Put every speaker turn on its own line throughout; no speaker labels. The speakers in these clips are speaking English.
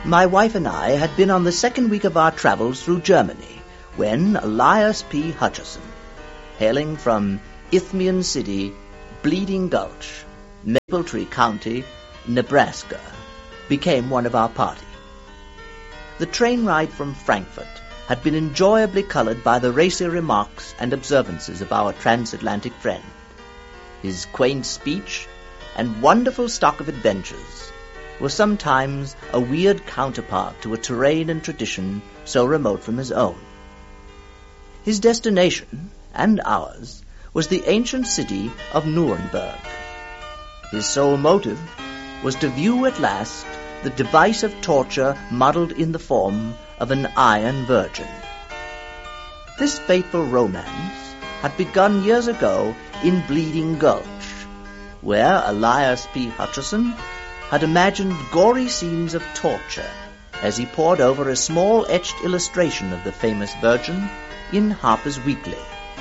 My wife and I had been on the second week of our travels through Germany when Elias P. Hutcheson, hailing from Isthmian City, Bleeding Gulch, Mapletree County, Nebraska, became one of our party. The train ride from Frankfurt had been enjoyably colored by the racy remarks and observances of our transatlantic friend. His quaint speech and wonderful stock of adventures were sometimes a weird counterpart to a terrain and tradition so remote from his own. His destination, and ours, was the ancient city of Nuremberg. His sole motive was to view at last the device of torture modeled in the form of an iron virgin. This fateful romance had begun years ago in Bleeding Gulch, where Elias P. Hutcheson had imagined gory scenes of torture as he pored over a small etched illustration of the famous virgin in Harper's Weekly.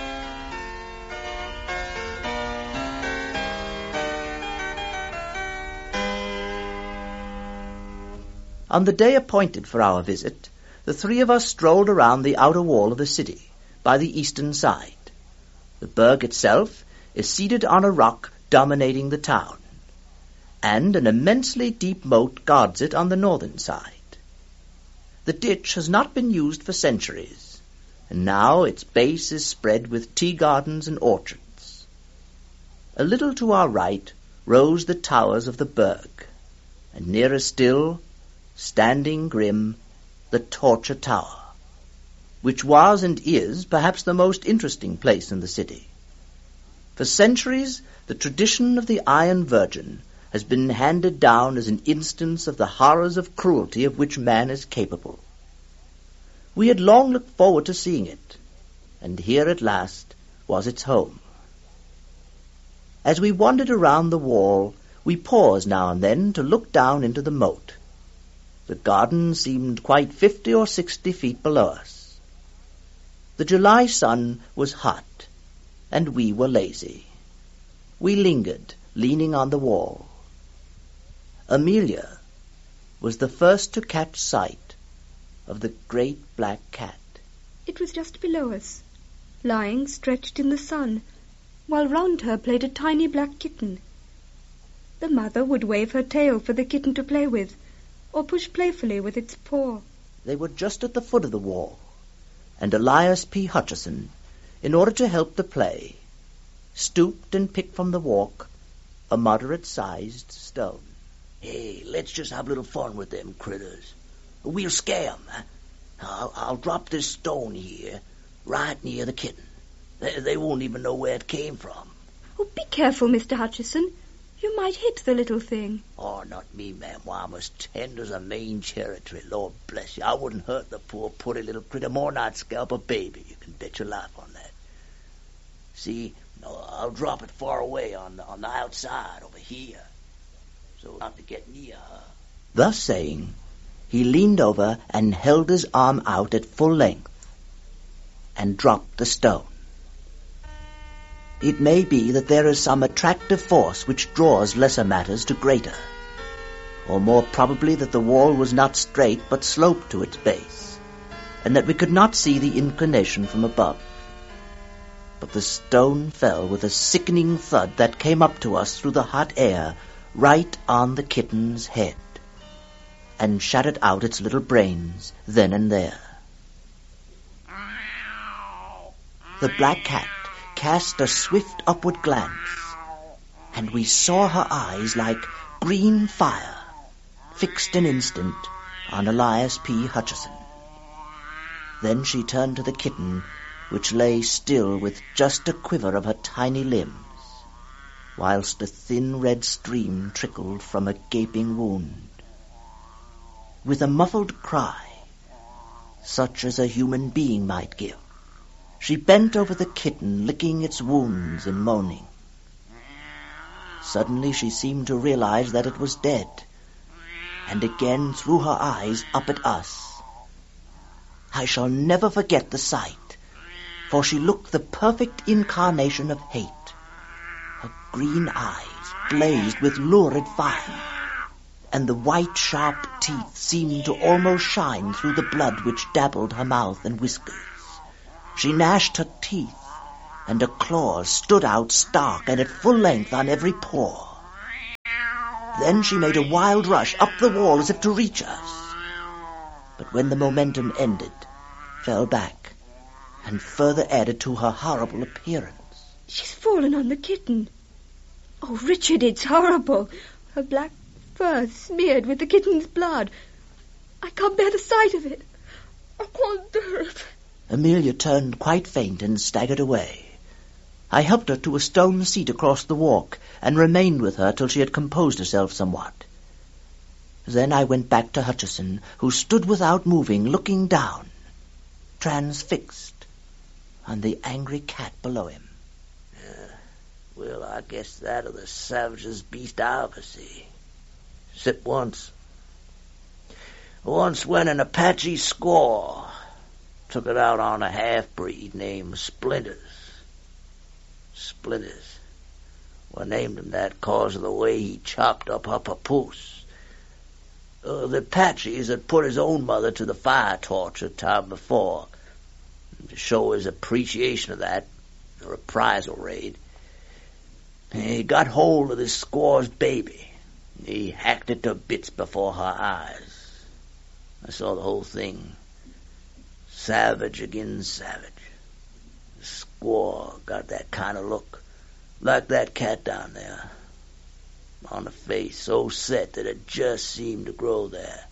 On the day appointed for our visit, the three of us strolled around the outer wall of the city, by the eastern side. The burg itself is seated on a rock dominating the town, and an immensely deep moat guards it on the northern side. The ditch has not been used for centuries, and now its base is spread with tea gardens and orchards. A little to our right rose the towers of the burg, and nearer still, standing grim, the Torture Tower, which was and is perhaps the most interesting place in the city. For centuries, the tradition of the Iron Virgin has been handed down as an instance of the horrors of cruelty of which man is capable. We had long looked forward to seeing it, and here at last was its home. As we wandered around the wall, we paused now and then to look down into the moat. The garden seemed quite 50 or 60 feet below us. The July sun was hot, and we were lazy. We lingered, leaning on the wall. Amelia was the first to catch sight of the great black cat.
It was just below us, lying stretched in the sun, while round her played a tiny black kitten. The mother would wave her tail for the kitten to play with, or push playfully with its paw.
They were just at the foot of the wall, and Elias P. Hutcheson, in order to help the play, stooped and picked from the walk a moderate-sized stone.
Hey, let's just have a little fun with them critters. We'll scare 'em. I'll drop this stone here, right near the kitten. They won't even know where it came from.
Oh, be careful, Mr. Hutcheson. You might hit the little thing.
Oh, not me, ma'am. Why, I'm as tender as a Maine cherry tree. Lord bless you. I wouldn't hurt the poor, pretty little critter more than I'd scalp a baby. You can bet your life on that. See, I'll drop it far away on the outside over here, so not to get near her.
Thus saying, he leaned over and held his arm out at full length, and dropped the stone. It may be that there is some attractive force which draws lesser matters to greater, or more probably that the wall was not straight but sloped to its base, and that we could not see the inclination from above. But the stone fell with a sickening thud that came up to us through the hot air right on the kitten's head, and shattered out its little brains then and there. The black cat cast a swift upward glance, and we saw her eyes like green fire fixed an instant on Elias P. Hutcheson. Then she turned to the kitten, which lay still with just a quiver of her tiny limbs, whilst a thin red stream trickled from a gaping wound. With a muffled cry, such as a human being might give, she bent over the kitten, licking its wounds and moaning. Suddenly she seemed to realize that it was dead, and again threw her eyes up at us. I shall never forget the sight, for she looked the perfect incarnation of hate. Her green eyes blazed with lurid fire, and the white, sharp teeth seemed to almost shine through the blood which dabbled her mouth and whiskers. She gnashed her teeth, and her claws stood out stark and at full length on every paw. Then she made a wild rush up the wall as if to reach us, but when the momentum ended, fell back, and further added to her horrible appearance.
She's fallen on the kitten. Oh, Richard, it's horrible. Her black fur smeared with the kitten's blood. I can't bear the sight of it. I can't bear it.
Amelia turned quite faint and staggered away. I helped her to a stone seat across the walk, and remained with her till she had composed herself somewhat. Then I went back to Hutcheson, who stood without moving, looking down, transfixed, on the angry cat below him.
Well, I guess that of the savagest beast I ever see. Except once. Once when an Apache squaw took it out on a half-breed named Splinters. Splinters. Well, I named him that cause of the way he chopped up her papoose. The Apaches had put his own mother to the fire torture time before. To show his appreciation of that, a reprisal raid. He got hold of this squaw's baby. He hacked it to bits before her eyes. I saw the whole thing. Savage against savage. The squaw got that kind of look, like that cat down there, on the face so set that it just seemed to grow there.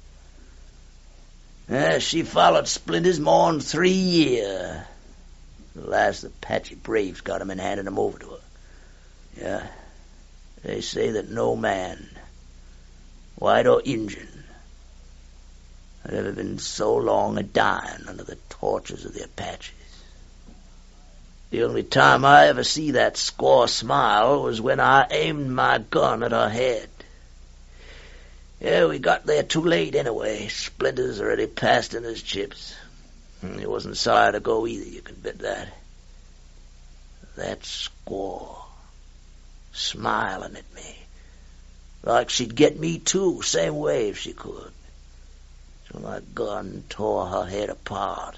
She followed Splinters more'n 3 years. The last Apache braves got him and handed him over to her. Yeah, they say that no man, white or Injun, had ever been so long a-dying under the tortures of the Apaches. The only time I ever see that squaw smile was when I aimed my gun at her head. Yeah, we got there too late anyway. Splinters already passed in his chips. He wasn't sorry to go either, you can bet that. That squaw, smiling at me, like she'd get me too, same way if she could. So my gun tore her head apart.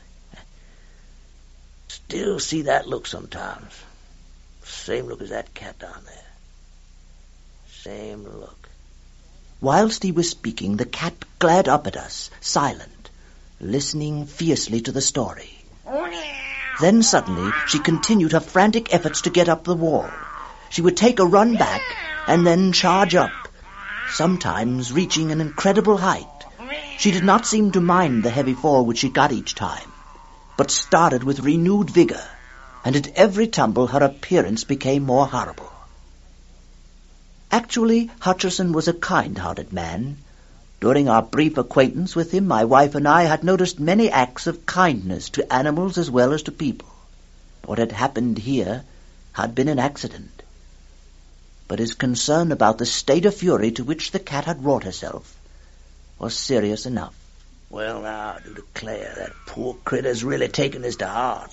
Still see that look sometimes. Same look as that cat down there. Same look.
Whilst he was speaking, the cat glared up at us, silent, listening fiercely to the story. Then suddenly she continued her frantic efforts to get up the wall. She would take a run back and then charge up, sometimes reaching an incredible height. She did not seem to mind the heavy fall which she got each time, but started with renewed vigor, and at every tumble her appearance became more horrible. Actually, Hutcheson was a kind-hearted man. During our brief acquaintance with him, my wife and I had noticed many acts of kindness to animals as well as to people. What had happened here had been an accident. But his concern about the state of fury to which the cat had wrought herself was serious enough.
Well, now, I do declare that poor critter's really taken this to heart.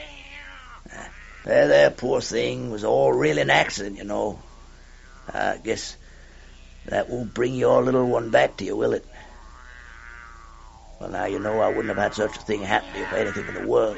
There, poor thing, was all really an accident, you know. I guess that won't bring your little one back to you, will it? Well, now, you know I wouldn't have had such a thing happen to you for anything in the world.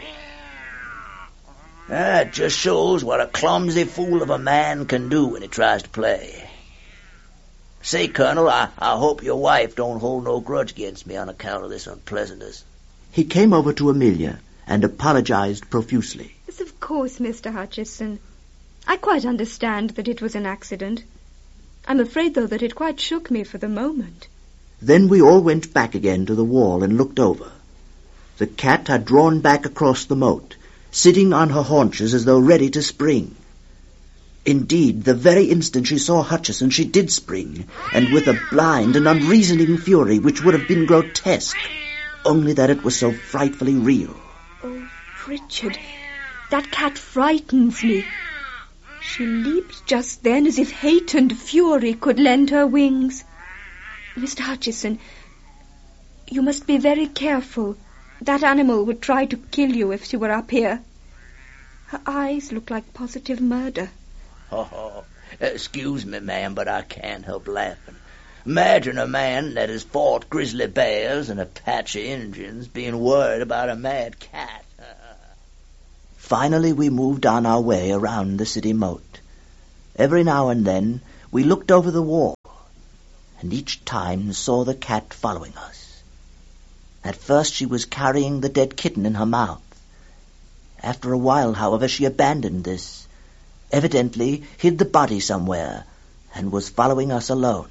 It just shows what a clumsy fool of a man can do when he tries to play. Say, Colonel, I hope your wife don't hold no grudge against me on account of this unpleasantness.
He came over to Amelia and apologized profusely.
Yes, of course, Mr. Hutcheson. I quite understand that it was an accident. I'm afraid, though, that it quite shook me for the moment.
Then we all went back again to the wall and looked over. The cat had drawn back across the moat, sitting on her haunches as though ready to spring. Indeed, the very instant she saw Hutcheson, she did spring, and with a blind and unreasoning fury which would have been grotesque, only that it was so frightfully real.
Oh, Richard, that cat frightens me. She leaped just then as if hate and fury could lend her wings. Mr. Hutcheson, you must be very careful. That animal would try to kill you if she were up here. Her eyes look like positive murder.
Oh, excuse me, ma'am, but I can't help laughing. Imagine a man that has fought grizzly bears and Apache Indians being worried about a mad cat.
Finally we moved on our way around the city moat. Every now and then we looked over the wall, and each time saw the cat following us. At first she was carrying the dead kitten in her mouth. After a while, however, she abandoned this, evidently hid the body somewhere, and was following us alone.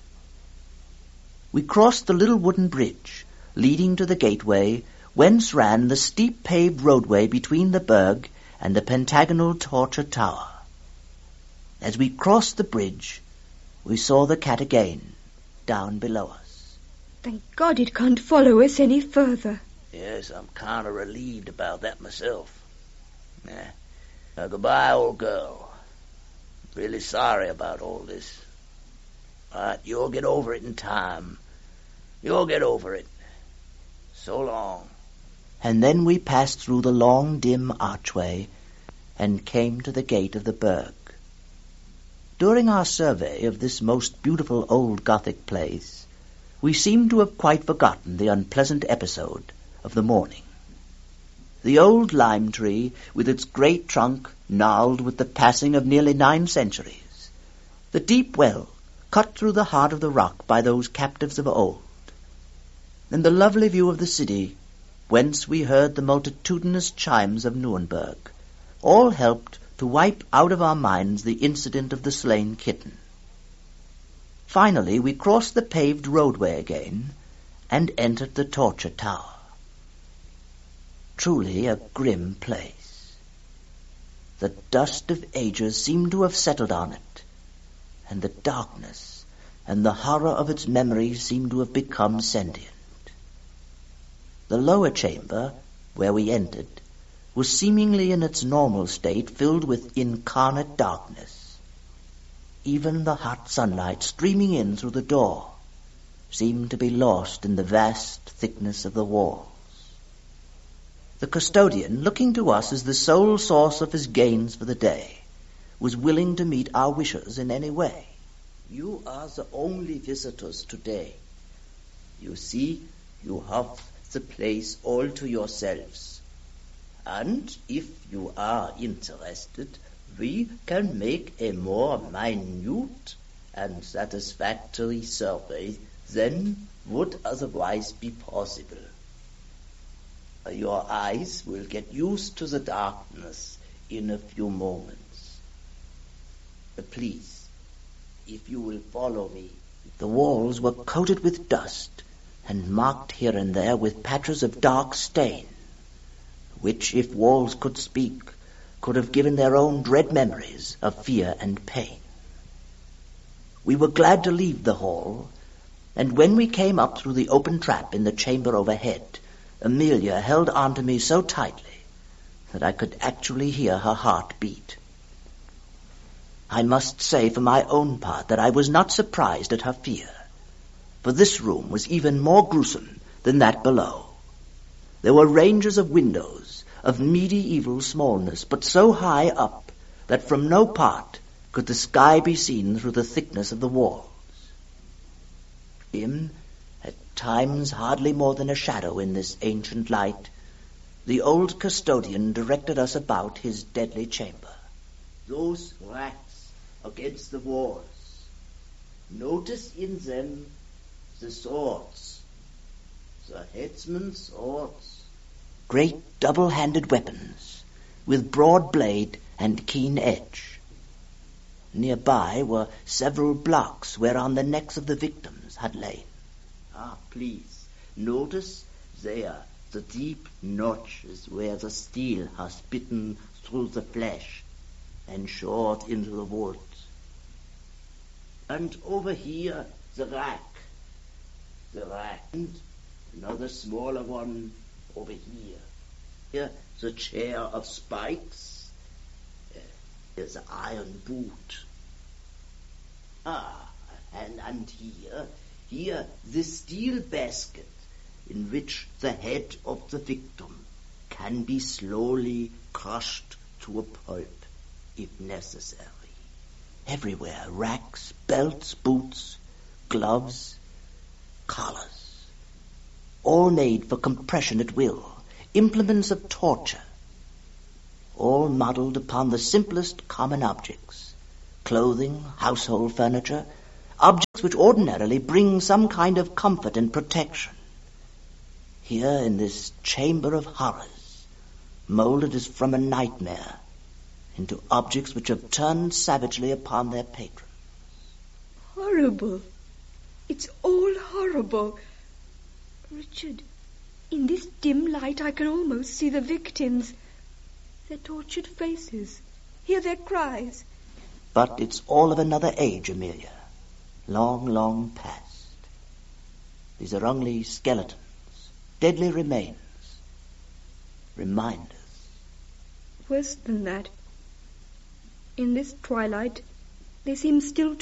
We crossed the little wooden bridge, leading to the gateway, whence ran the steep paved roadway between the Burg and the pentagonal torture tower. As we crossed the bridge, we saw the cat again, down below us.
Thank God it can't follow us any further.
Yes, I'm kind of relieved about that myself. Now, goodbye, old girl. Really sorry about all this. But you'll get over it in time. You'll get over it. So long.
And then we passed through the long, dim archway and came to the gate of the Burg. During our survey of this most beautiful old Gothic place, we seemed to have quite forgotten the unpleasant episode of the morning. The old lime tree, with its great trunk gnarled with the passing of nearly 9 centuries, the deep well cut through the heart of the rock by those captives of old, and the lovely view of the city, whence we heard the multitudinous chimes of Nuremberg, all helped to wipe out of our minds the incident of the slain kitten. Finally, we crossed the paved roadway again and entered the torture tower. Truly a grim place. The dust of ages seemed to have settled on it, and the darkness and the horror of its memories seemed to have become sentient. The lower chamber, where we entered, was seemingly in its normal state filled with incarnate darkness. Even the hot sunlight streaming in through the door seemed to be lost in the vast thickness of the walls. The custodian, looking to us as the sole source of his gains for the day, was willing to meet our wishes in any way.
You are the only visitors today. You see, you have the place all to yourselves. And if you are interested, we can make a more minute and satisfactory survey than would otherwise be possible. Your eyes will get used to the darkness in a few moments. Please, if you will follow me.
The walls were coated with dust and marked here and there with patches of dark stain, which, if walls could speak, could have given their own dread memories of fear and pain. We were glad to leave the hall, and when we came up through the open trap in the chamber overhead, Amelia held on to me so tightly that I could actually hear her heart beat. I must say for my own part that I was not surprised at her fear, for this room was even more gruesome than that below. There were ranges of windows of medieval smallness, but so high up that from no part could the sky be seen through the thickness of the walls. At times hardly more than a shadow in this ancient light, the old custodian directed us about his deadly chamber.
Those racks against the walls. Notice in them the swords, the headsman's swords.
Great double-handed weapons, with broad blade and keen edge. Nearby were several blocks whereon the necks of the victims had lain.
Please, notice there the deep notches where the steel has bitten through the flesh and shored into the wood. And over here, the rack, and another smaller one over here. Here, the chair of spikes. Here's the iron boot. And here, this steel basket in which the head of the victim can be slowly crushed to a pulp if necessary.
Everywhere, racks, belts, boots, gloves, collars, all made for compression at will, implements of torture, all modelled upon the simplest common objects, clothing, household furniture, objects which ordinarily bring some kind of comfort and protection. Here in this chamber of horrors, moulded as from a nightmare, into objects which have turned savagely upon their patrons.
Horrible. It's all horrible. Richard, in this dim light I can almost see the victims. Their tortured faces. Hear their cries.
But it's all of another age, Amelia. Long, long past. These are only skeletons, deadly remains, reminders.
Worse than that. In this twilight, they seem still